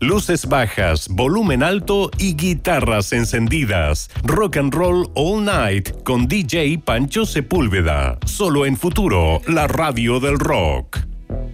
luces bajas, volumen alto y guitarras encendidas. Rock and Roll All Night con DJ Pancho Sepúlveda. Solo en Futuro, la radio del rock.